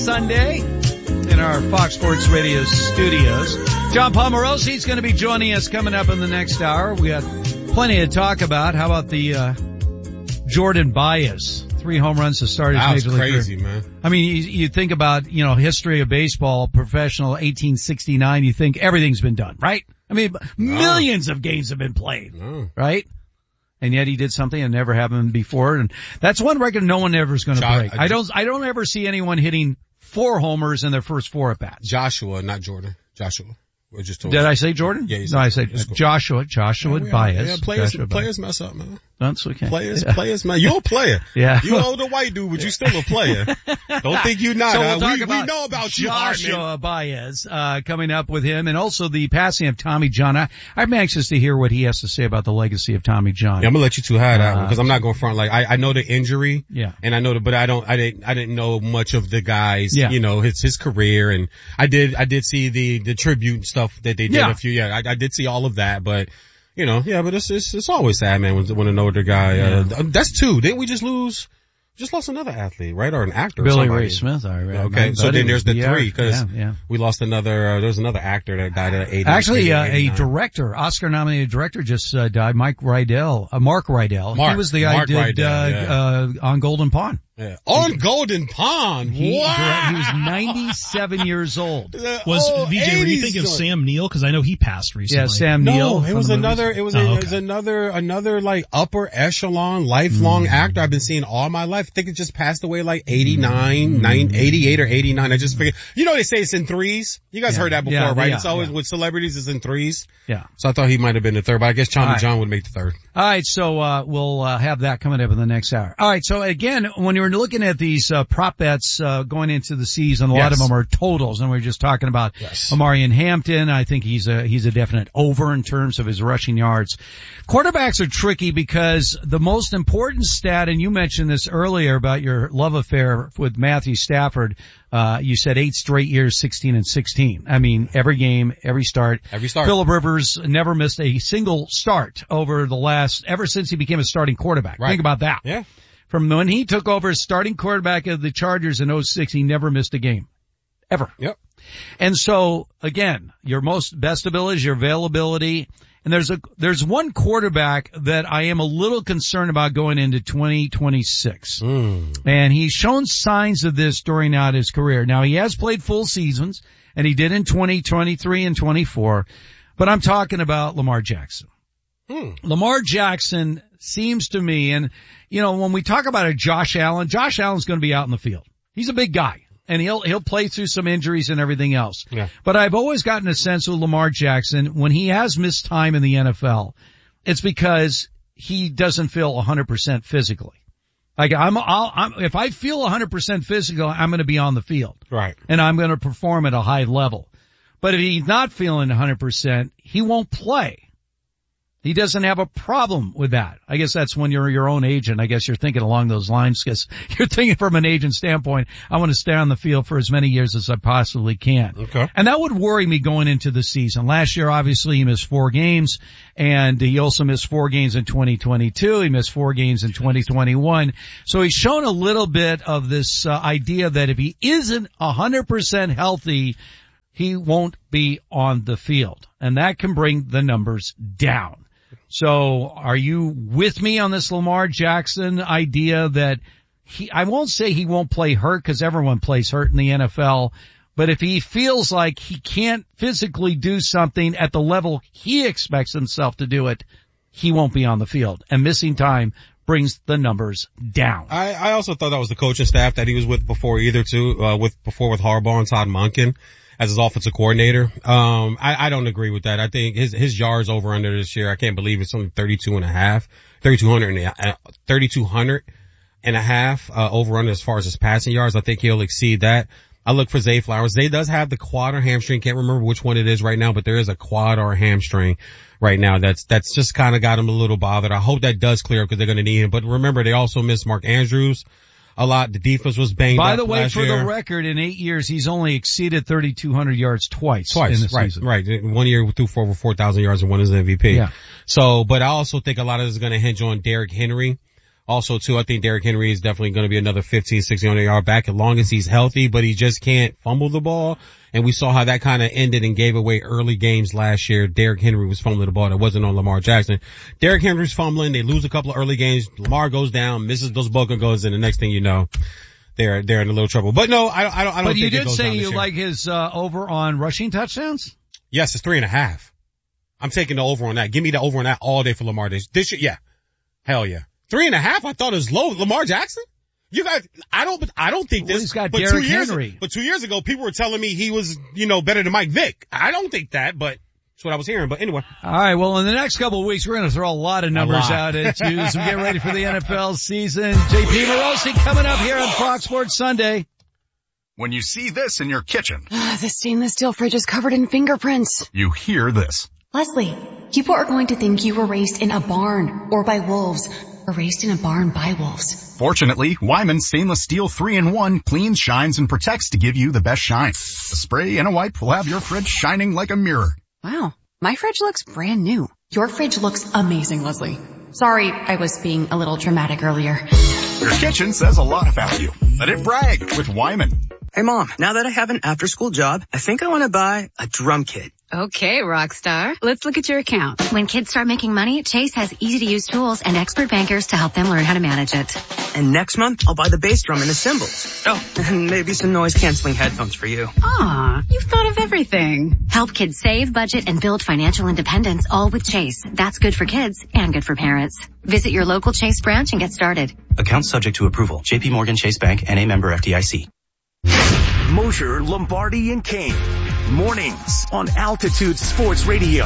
Sunday in our Fox Sports Radio studios. John Palmarosi is going to be joining us coming up in the next hour. We got plenty to talk about. How about the Jordan Baez? 3 home runs to start his major league career. Crazy, man. I mean, you think about, history of baseball, professional 1869, you think everything's been done, right? I mean, millions of games have been played, right? And yet he did something that never happened before, and that's one record no one ever is going to break. I don't ever see anyone hitting 4 homers in their first 4 at bats. Joshua, not Jordan. Joshua. Did I say Jordan? Yeah, no, I said Joshua Baez. Yeah, players mess up, man. That's okay. Players, man. You're a player. Yeah. You're an older white dude, but you're still a player. Don't think you're not. So we'll talk we know about Joshua Baez, coming up with him, and also the passing of Tommy John. I'm anxious to hear what he has to say about the legacy of Tommy John. Yeah, I'm gonna let you two have that one, because I'm not going front. Like, I know the injury. Yeah. And I know but I didn't know much of the guys, his career, and I did see the tribute stuff that they did I did see all of that, but but it's always sad, man, when an older guy, that's 2. Didn't we just lose? Just lost another athlete, right? Or an actor. Billy Ray Smith. Okay. So then there's the 3, because we lost another, there's another actor that died at 80. Actually, a director, Oscar nominated director just died, Mark Rydell. He was the guy who did, on Golden Pond. Yeah. On Golden Pond. He was 97 years old. Was VJ, were you thinking of Sam Neill? Cause I know he passed recently. Yeah, Sam Neill. No, it was another like upper echelon, lifelong actor I've been seeing all my life. I think it just passed away like 88 or 89. I just figured, they say it's in 3s. You guys heard that before, right? It's always with celebrities, it's in 3s. Yeah. So I thought he might have been the 3rd, but I guess Tommy John would make the 3rd. All right. So, we'll, have that coming up in the next hour. All right. So again, when you're looking at these, prop bets, going into the season, a lot of them are totals, and we were just talking about Amarian Hampton. I think he's a definite over in terms of his rushing yards. Quarterbacks are tricky because the most important stat, and you mentioned this earlier about your love affair with Matthew Stafford, you said 8 straight years, 16-16. I mean, every game, every start. Phillip Rivers never missed a single start ever since he became a starting quarterback. Right. Think about that. Yeah. From when he took over as starting quarterback of the Chargers in 2006, he never missed a game. Ever. Yep. And so, again, your best ability is your availability. And there's one quarterback that I am a little concerned about going into 2026. And he's shown signs of this during out his career. Now, he has played full seasons, and he did in 2023 and 24. But I'm talking about Lamar Jackson. Lamar Jackson seems to me, and when we talk about Josh Allen's going to be out in the field. He's a big guy, and he'll play through some injuries and everything else. Yeah. But I've always gotten a sense with Lamar Jackson, when he has missed time in the NFL, it's because he doesn't feel 100% physically. Like if I feel 100% physical, I'm going to be on the field. Right. And I'm going to perform at a high level. But if he's not feeling 100%, he won't play. He doesn't have a problem with that. I guess that's when you're your own agent. I guess you're thinking along those lines, because you're thinking from an agent standpoint, I want to stay on the field for as many years as I possibly can. Okay. And that would worry me going into the season. Last year, obviously, he missed 4 games, and he also missed 4 games in 2022. He missed 4 games in 2021. So he's shown a little bit of this idea that if he isn't 100% healthy, he won't be on the field. And that can bring the numbers down. So are you with me on this Lamar Jackson idea that I won't say he won't play hurt, because everyone plays hurt in the NFL, but if he feels like he can't physically do something at the level he expects himself to do it, he won't be on the field. And missing time brings the numbers down. I also thought that was the coaching staff that he was with before with Harbaugh and Todd Monken as his offensive coordinator. I don't agree with that. I think his yards over under this year, I can't believe it's only 3,200 and a half, over under as far as his passing yards. I think he'll exceed that. I look for Zay Flowers. Zay does have the quad or hamstring. Can't remember which one it is right now, but there is a quad or a hamstring right now. That's just kind of got him a little bothered. I hope that does clear up, because they're going to need him. But remember, they also missed Mark Andrews a lot. The defense was banged up. By the way, last for year. the record, in 8 years, he's only exceeded 3,200 yards twice in the season. Right. 1 year threw for over 4,000 yards and won as MVP. Yeah. So, but I also think a lot of this is going to hinge on Derrick Henry. Also, too, I think Derrick Henry is definitely going to be another 15, 1600-yard back as long as he's healthy, but he just can't fumble the ball. And we saw how that kind of ended and gave away early games last year. Derrick Henry was fumbling the ball that wasn't on Lamar Jackson. Derrick Henry's fumbling. They lose a couple of early games. Lamar goes down, misses those Boca goes, and the next thing you know, they're in a little trouble. But no, I don't But think you it did goes say down this you year. like his, over on rushing touchdowns? Yes, it's 3.5. I'm taking the over on that. Give me the over on that all day for Lamar this year. Yeah. Hell yeah. 3.5? I thought it was low. Lamar Jackson? You guys, I don't think this. Well, he's got but Derrick 2 years, Henry. But 2 years ago, people were telling me he was, better than Mike Vick. I don't think that, but that's what I was hearing. But anyway. All right. Well, in the next couple of weeks, we're going to throw a lot of numbers out at you as we get ready for the NFL season. JP Morosi coming up here on Fox Sports Sunday. When you see this in your kitchen, The stainless steel fridge is covered in fingerprints. you hear this. Leslie, people are going to think you were raised in a barn or by wolves or raised in a barn by wolves. Fortunately, Wyman Stainless Steel 3-in-1 cleans, shines, and protects to give you the best shine. A spray and a wipe will have your fridge shining like a mirror. Wow, my fridge looks brand new. Your fridge looks amazing, Leslie. Sorry, I was being a little dramatic earlier. Your kitchen says a lot about you. Let it brag with Wyman. Hey Mom, now that I have an after-school job, I think I want to buy a drum kit. Okay, Rockstar. Let's look at your account. When kids start making money, Chase has easy-to-use tools and expert bankers to help them learn how to manage it. And next month, I'll buy the bass drum and the cymbals. Oh, and maybe some noise-canceling headphones for you. Aw, you've thought of everything. Help kids save, budget, and build financial independence, all with Chase. That's good for kids and good for parents. Visit your local Chase branch and get started. Account subject to approval. J.P. Morgan Chase Bank, N.A. member FDIC. Mosher, Lombardi, and Kane. Mornings on Altitude Sports Radio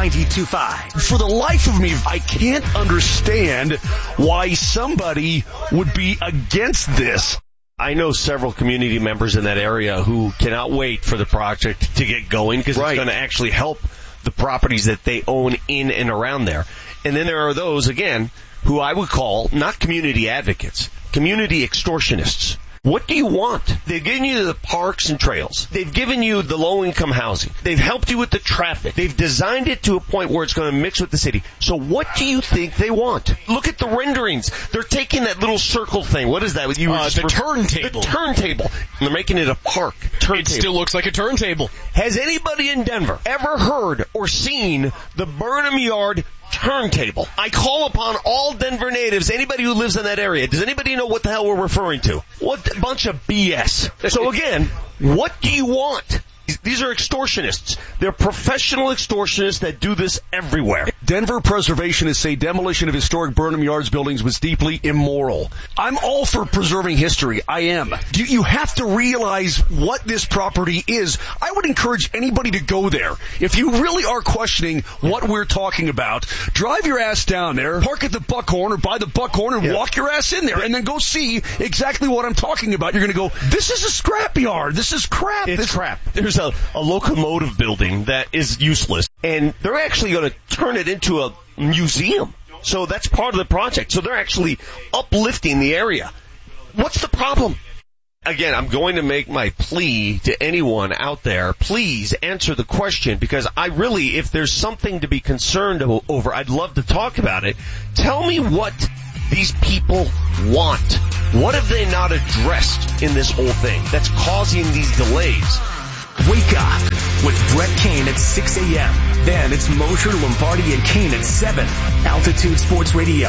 92.5. For the life of me, I can't understand why somebody would be against this. I know several community members in that area who cannot wait for the project to get going because it's going to actually help the properties that they own in and around there. And then there are those, again, who I would call not community advocates, community extortionists. What do you want? They've given you the parks and trails. They've given you the low-income housing. They've helped you with the traffic. They've designed it to a point where it's going to mix with the city. So what do you think they want? Look at the renderings. They're taking that little circle thing. What is that? The turntable. The turntable. And they're making it a park. Turntable. It still looks like a turntable. Has anybody in Denver ever heard or seen the Burnham Yard turntable? I call upon all Denver natives, anybody who lives in that area. Does anybody know what the hell we're referring to? What a bunch of BS. So again, what do you want? These are extortionists. They're professional extortionists that do this everywhere. Denver preservationists say demolition of historic Burnham Yards buildings was deeply immoral. I'm all for preserving history. I am. You have to realize what this property is. I would encourage anybody to go there. If you really are questioning what we're talking about, drive your ass down there, park at the Buckhorn or by the Buckhorn and walk your ass in there and then go see exactly what I'm talking about. You're going to go, this is a scrap yard. This is crap. It's crap. There's a locomotive building that is useless, and they're actually going to turn it into a museum. So that's part of the project. So they're actually uplifting the area. What's the problem? Again, I'm going to make my plea to anyone out there. Please answer the question, because I really, if there's something to be concerned over, I'd love to talk about it. Tell me what these people want. What have they not addressed in this whole thing that's causing these delays? Wake up with Brett Kane at 6 a.m. Then it's Mosher, Lombardi, and Kane at 7. Altitude Sports Radio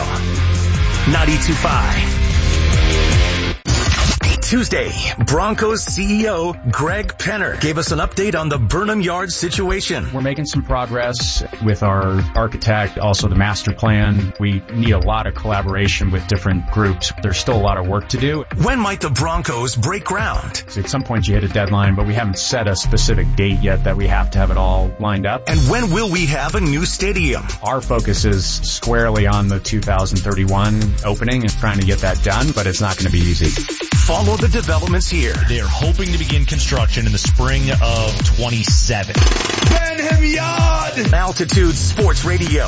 92.5. Tuesday, Broncos CEO Greg Penner gave us an update on the Burnham Yards situation. We're making some progress with our architect, also the master plan. We need a lot of collaboration with different groups. There's still a lot of work to do. When might the Broncos break ground? So at some point you hit a deadline, but we haven't set a specific date yet that we have to have it all lined up. And when will we have a new stadium? Our focus is squarely on the 2031 opening and trying to get that done, but it's not going to be easy. Follow the developments here. They're hoping to begin construction in the spring of 27. Burnham Yard! Altitude Sports Radio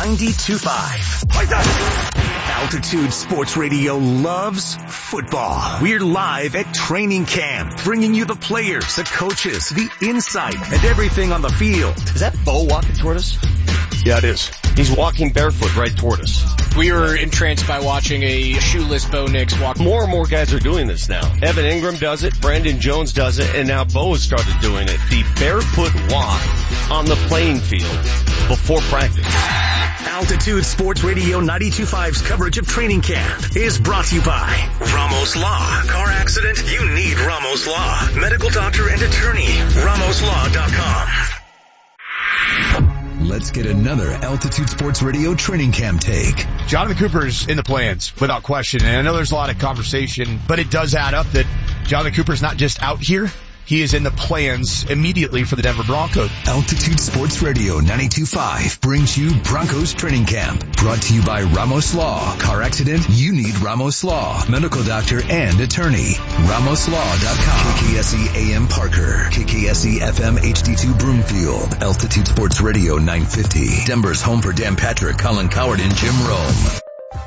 92.5. Altitude Sports Radio loves football. We're live at training camp, bringing you the players, the coaches, the insight, and everything on the field. Is that Bo walking toward us? Yeah, it is. He's walking barefoot right toward us. We were entranced by watching a shoeless Bo Nix walk. More and more guys are doing this now. Evan Ingram does it, Brandon Jones does it, and now Bo has started doing it. The barefoot walk on the playing field before practice. Altitude Sports Radio 92.5's coverage of training camp is brought to you by Ramos Law. Car accident? You need Ramos Law. Medical doctor and attorney. RamosLaw.com. Let's get another Altitude Sports Radio training camp take. Jonathan Cooper's in the plans, without question. And I know there's a lot of conversation, but it does add up that Jonathan Cooper's not just out here. He is in the plans immediately for the Denver Broncos. Altitude Sports Radio 92.5 brings you Broncos Training Camp. Brought to you by Ramos Law. Car accident? You need Ramos Law. Medical doctor and attorney. RamosLaw.com. KKSE AM Parker. KKSE FM HD2 Broomfield. Altitude Sports Radio 950. Denver's home for Dan Patrick, Colin Coward, and Jim Rome.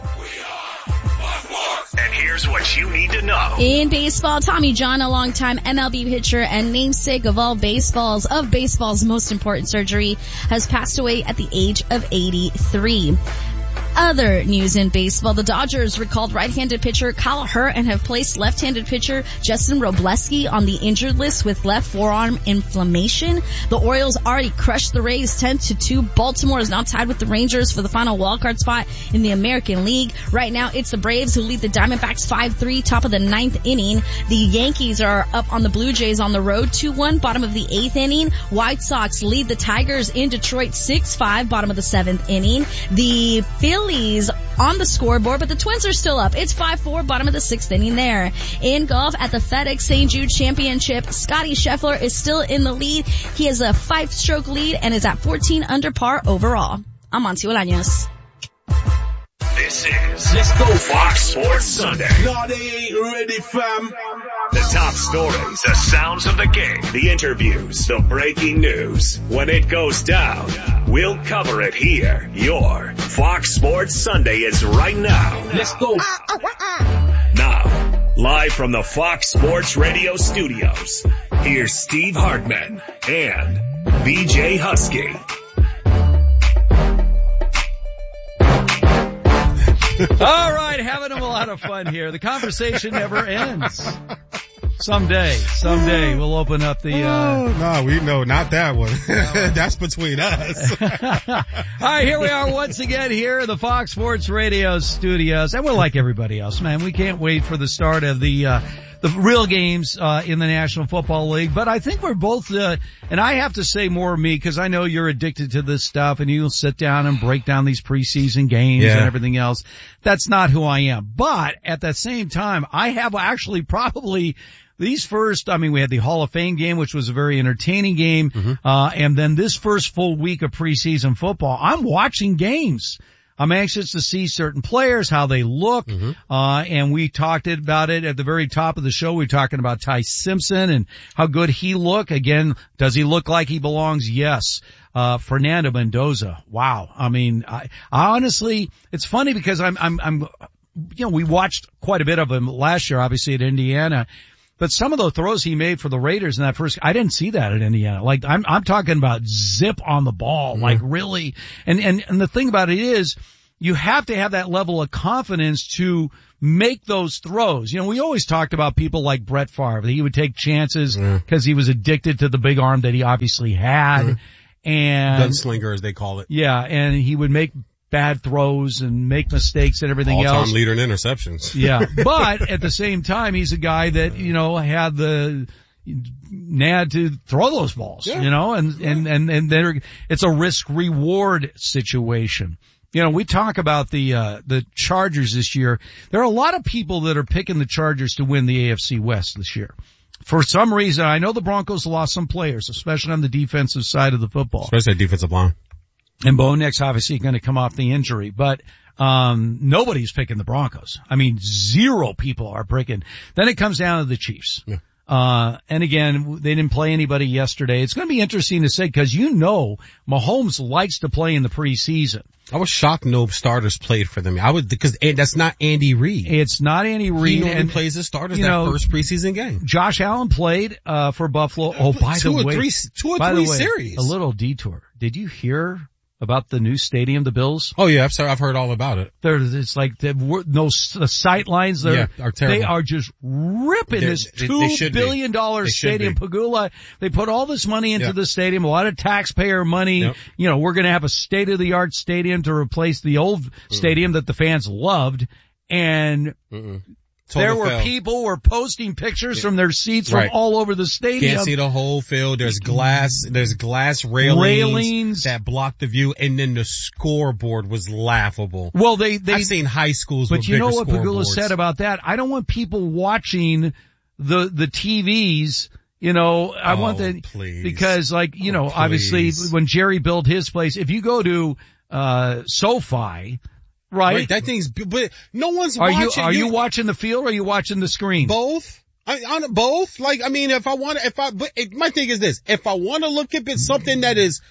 And here's what you need to know. In baseball, Tommy John, a longtime MLB pitcher and namesake of baseball's most important surgery, has passed away at the age of 83. Other news in baseball, the Dodgers recalled right-handed pitcher Kyle Hurt and have placed left-handed pitcher Justin Robleski on the injured list with left forearm inflammation. The Orioles already crushed the Rays 10-2. Baltimore is now tied with the Rangers for the final wildcard spot in the American League. Right now, it's the Braves who lead the Diamondbacks 5-3, top of the 9th inning. The Yankees are up on the Blue Jays on the road 2-1, bottom of the 8th inning. White Sox lead the Tigers in Detroit 6-5, bottom of the 7th inning. The Phillies on the scoreboard, but the Twins are still up. It's 5-4, bottom of the 6th inning there. In golf at the FedEx St. Jude Championship, Scottie Scheffler is still in the lead. He has a 5-stroke lead and is at 14 under par overall. I'm Monty Bolaños. This is Let's Go Fox Sports Sunday. No, they ain't ready, fam. The top stories, the sounds of the game, the interviews, the breaking news. When it goes down, we'll cover it here. Your Fox Sports Sunday is right now. Let's go. Now, live from the Fox Sports Radio studios, here's Steve Hartman and BJ Husky. All right, having a lot of fun here. The conversation never ends. Someday we'll open up the, No, we know, not that one. That's between us. All right, here we are once again here in the Fox Sports Radio studios. And we're like everybody else, man. We can't wait for the start of the real games, in the National Football League. But I think we're both, and I have to say more of me because I know you're addicted to this stuff and you'll sit down and break down these preseason games and everything else. That's not who I am. But at the same time, I have actually probably these first, we had the Hall of Fame game, which was a very entertaining game. And then this first full week of preseason football, I'm watching games. I'm anxious to see certain players, how they look. And we talked about it at the very top of the show. We were talking about Ty Simpson and how good he looked. Again, does he look like he belongs? Yes. Fernando Mendoza. Wow. I honestly, it's funny because we watched quite a bit of him last year, obviously at Indiana. But some of the throws he made for the Raiders in that first, I didn't see that at Indiana. Like, I'm talking about zip on the ball, like really. And the thing about it is, you have to have that level of confidence to make those throws. We always talked about people like Brett Favre, that he would take chances because he was addicted to the big arm that he obviously had. And gunslinger, as they call it. Yeah, and he would make bad throws and make mistakes and everything else. All-time leader in interceptions. Yeah. But at the same time, he's a guy that, had the NAD to throw those balls, and it's a risk-reward situation. We talk about the Chargers this year. There are a lot of people that are picking the Chargers to win the AFC West this year. For some reason, I know the Broncos lost some players, especially on the defensive side of the football. Especially defensive line. And Bo Nix obviously going to come off the injury, but nobody's picking the Broncos. 0 people are picking. Then it comes down to the Chiefs. Yeah. And again, they didn't play anybody yesterday. It's going to be interesting to say because Mahomes likes to play in the preseason. I was shocked no starters played for them. Because that's not Andy Reid. It's not Andy Reid. He normally plays his starters that first preseason game. Josh Allen played, for Buffalo. Oh, by the way, two or three series. A little detour. Did you hear about the new stadium, the Bills? Oh yeah, I've heard all about it. It's like the sight lines there. Are terrible. They are just ripping this $2 billion stadium. Pagula, they put all this money into the stadium, a lot of taxpayer money. Yep. You know, we're going to have a state-of-the-art stadium to replace the old stadium that the fans loved. And there were people were posting pictures from their seats from all over the stadium. Can't see the whole field. There's glass railings that block the view, and then the scoreboard was laughable. Well, I've seen high schools but with you know what Pagula said about that? I don't want people watching the TVs. You know, I want that because obviously when Jerry built his place, if you go to SoFi, right? That thing's, but no one's watching. Are you watching the field or are you watching the screen? Both. On both. Like, I mean, my thing is this, if I want to look at something that is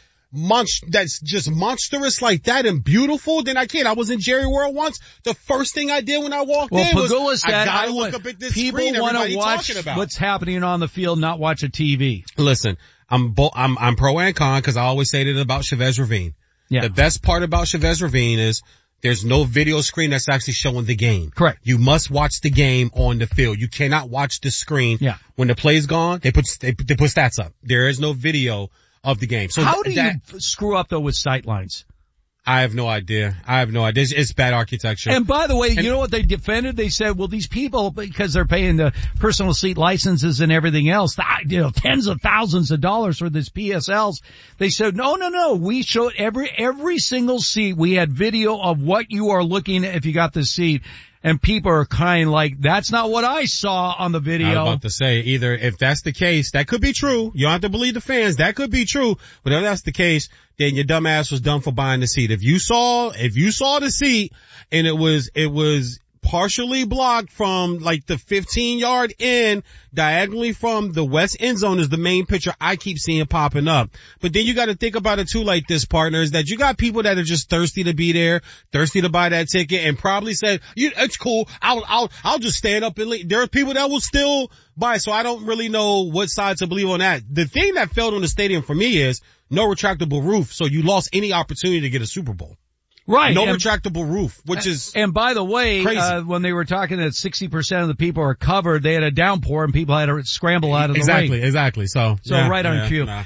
that's just monstrous like that and beautiful, then I can't. I was in Jerry World once. The first thing I did when I walked in was, I gotta look up at this screen everybody's talking about. What's happening on the field, not watch a TV. Listen, I'm pro and con because I always say that about Chavez Ravine. Yeah. The best part about Chavez Ravine is there's no video screen that's actually showing the game. Correct. You must watch the game on the field. You cannot watch the screen. Yeah. When the play's gone, they put stats up. There is no video of the game. So how do you screw up though with sight lines? I have no idea. It's bad architecture. And by the way, you know what they defended? They said, well, these people, because they're paying the personal seat licenses and everything else, tens of thousands of dollars for this PSLs. They said, no. We showed every single seat. We had video of what you are looking at if you got the seat. And people are kind of like, that's not what I saw on the video. I was about to say, either if that's the case, that could be true. You don't have to believe the fans. That could be true. But if that's the case, then your dumb ass was done for buying the seat. If you saw the seat and it was partially blocked from like the 15-yard in, diagonally from the west end zone is the main picture I keep seeing popping up. But then you got to think about it too like this, partners, that you got people that are just thirsty to be there, thirsty to buy that ticket, and probably said, it's cool, I'll just stand up and leave. There are people that will still buy, so I don't really know what side to believe on that. The thing that failed on the stadium for me is no retractable roof, so you lost any opportunity to get a Super Bowl. Right. No retractable roof, which is and by the way, when they were talking that 60% of the people are covered, they had a downpour and people had to scramble out of the rain. Exactly. So right on cue. Nah.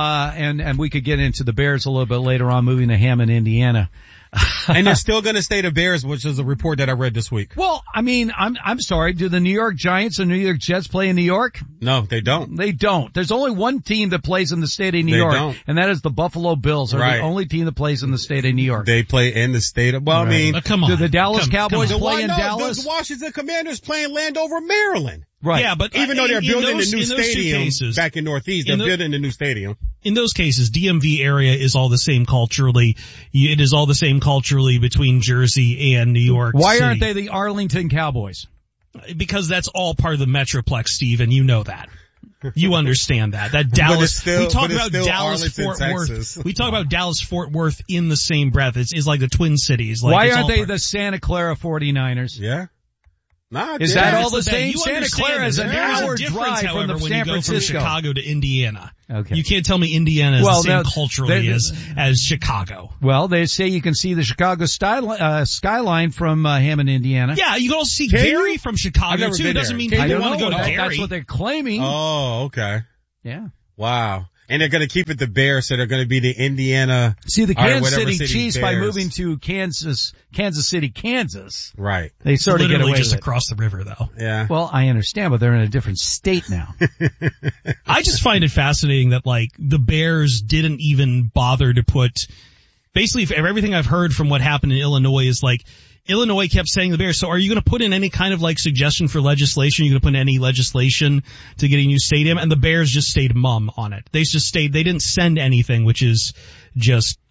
And we could get into the Bears a little bit later on, moving to Hammond, Indiana. And they're still going to stay the Bears, which is a report that I read this week. Well, I mean, I'm sorry. Do the New York Giants and New York Jets play in New York? No, they don't. They don't. There's only one team that plays in the state of New York, and that is the Buffalo Bills. Are the only team that plays in the state of New York. They play in the state of. Well, I mean, come on. Do the Dallas Cowboys play in Dallas? The Washington Commanders play in Landover, Maryland. Right. Yeah, but even though they're building a new stadium back in Northeast, they're building a new stadium. In those cases, DMV area is all the same culturally. It is all the same culturally between Jersey and New York Why City. aren't they the Arlington Cowboys? Because that's all part of the Metroplex, Steve, and you know that. You understand that. That Dallas, we talk about Dallas-Fort Worth. We talk about Dallas-Fort Worth in the same breath. It's like the Twin Cities. Like, why aren't they the Santa Clara 49ers? Yeah. Nah, is that all the same? You Santa Clara is an hour drive from the San Francisco. From Chicago to Indiana. Okay. You can't tell me Indiana is the same culturally as Chicago. Well, they say you can see the Chicago skyline from Hammond, Indiana. Yeah, you can also see Gary from Chicago too. It doesn't mean people want to go to Gary. That's what they're claiming. Oh, okay. Yeah. Wow. And they're going to keep it the Bears, so they're going to be the Indiana. See, the Kansas City Chiefs, by moving to Kansas City, Kansas. Right. They sort of get away just with it. Across the river, though. Yeah. Well, I understand, but they're in a different state now. I just find it fascinating that, like, the Bears didn't even bother to put, basically, everything I've heard from what happened in Illinois is like, Illinois kept saying to the Bears, so are you going to put in any kind of like suggestion for legislation? Are you going to put in any legislation to get a new stadium? And the Bears just stayed mum on it. They just stayed, they didn't send anything, which is just